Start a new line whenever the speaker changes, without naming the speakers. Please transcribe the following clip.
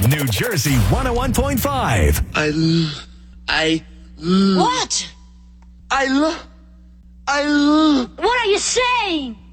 New Jersey 101.5.
What?
I
What are you saying?